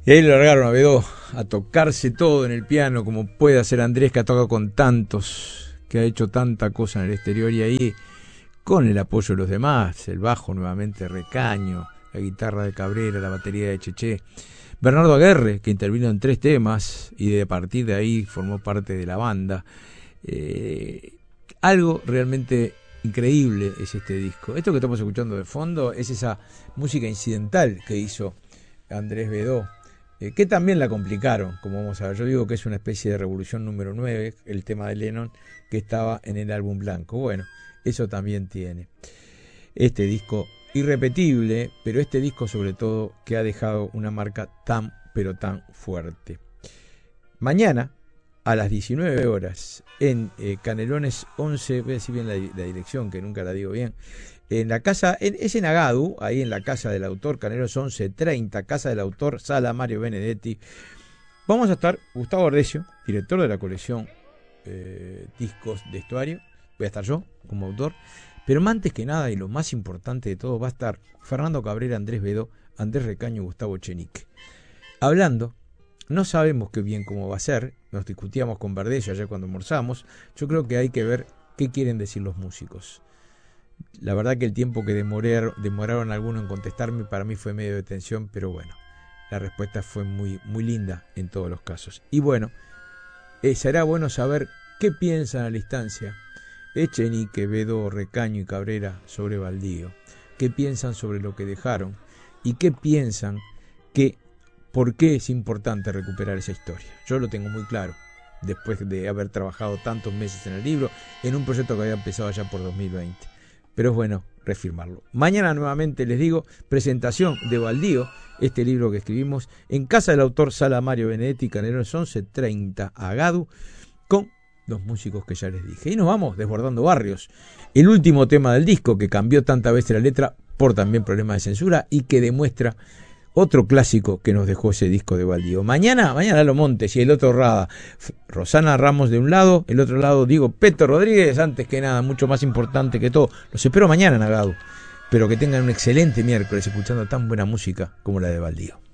Y ahí le largaron a Bedó a tocarse todo en el piano, como puede hacer Andrés, que ha tocado con tantos, que ha hecho tanta cosa en el exterior, y ahí, con el apoyo de los demás, el bajo nuevamente Recaño, la guitarra de Cabrera, la batería de Cheché, Bernardo Aguerre, que intervino en 3 temas, y de partir de ahí formó parte de la banda. Algo realmente increíble es este disco. Esto que estamos escuchando de fondo es esa música incidental que hizo Andrés Bedó, que también la complicaron, como vamos a ver. Yo digo que es una especie de revolución número 9, el tema de Lennon, que estaba en el álbum blanco. Bueno, eso también tiene este disco irrepetible, pero este disco sobre todo que ha dejado una marca tan, pero tan fuerte. Mañana, a las 19 horas, en Canelones 11, voy a decir bien la dirección, que nunca la digo bien, en la casa, es en Agadu, ahí en la casa del autor, Canelones 11:30, casa del autor, sala Mario Benedetti. Vamos a estar Gustavo Ordecio, director de la colección Discos de Estuario, voy a estar yo como autor, pero antes que nada, y lo más importante de todo, va a estar Fernando Cabrera, Andrés Bedó, Andrés Recaño y Gustavo Echenique. Hablando, no sabemos qué bien cómo va a ser, nos discutíamos con Verdecio ayer cuando almorzamos, yo creo que hay que ver qué quieren decir los músicos. La verdad que el tiempo que demoraron algunos en contestarme para mí fue medio de tensión, pero bueno, la respuesta fue muy, muy linda en todos los casos. Y bueno, será bueno saber qué piensan a la instancia Echenique, Bedó, Recaño y Cabrera sobre Baldío, qué piensan sobre lo que dejaron y qué piensan por qué es importante recuperar esa historia. Yo lo tengo muy claro, después de haber trabajado tantos meses en el libro, en un proyecto que había empezado ya por 2020. Pero es bueno reafirmarlo. Mañana nuevamente les digo, presentación de Baldío, este libro que escribimos, en casa del autor, sala Mario Benedetti, Canelones 11:30, Agadu, con los músicos que ya les dije. Y nos vamos Desbordando Barrios, el último tema del disco que cambió tantas veces la letra por también problemas de censura y que demuestra otro clásico que nos dejó ese disco de Baldío. Mañana Lalo Montes y el otro Rada. Rosana Ramos de un lado, el otro lado digo Peto Rodríguez, antes que nada, mucho más importante que todo. Los espero mañana en Agadu. Pero que tengan un excelente miércoles escuchando tan buena música como la de Baldío.